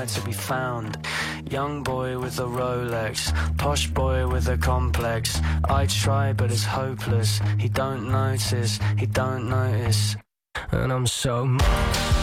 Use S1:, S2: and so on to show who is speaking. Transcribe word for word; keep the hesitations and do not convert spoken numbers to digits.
S1: to be found. Young boy with a Rolex, posh boy with a complex. I try but it's hopeless. He don't notice, he don't notice. And I'm so